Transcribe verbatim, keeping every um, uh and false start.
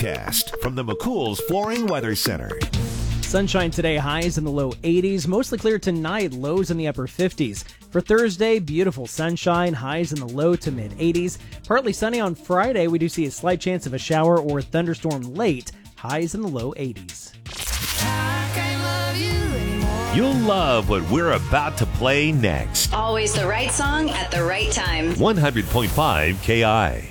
forecast from the McCool's Flooring Weather Center. Sunshine today, highs in the low eighties. Mostly clear tonight, lows in the upper fifties. For Thursday, beautiful sunshine, highs in the low to mid eighties. Partly sunny on Friday. We do see a slight chance of a shower or thunderstorm late, highs in the low eighties. You'll love what we're about to play next. Always the right song at the right time. one hundred point five K I.